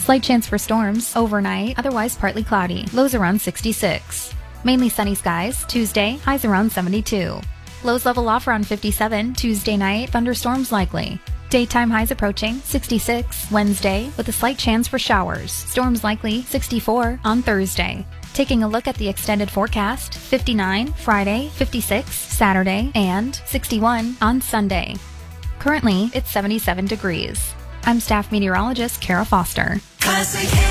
Slight chance for storms. Overnight, otherwise partly cloudy. Lows around 66. Mainly sunny skies. Tuesday, highs around 72. Lows level off around 57. Tuesday night, thunderstorms likely. Daytime highs approaching 66 Wednesday with a slight chance for showers. Storms likely 64 on Thursday. Taking a look at the extended forecast, 59 Friday, 56 Saturday, and 61 on Sunday. Currently, it's 77 degrees. I'm staff meteorologist Kara Foster.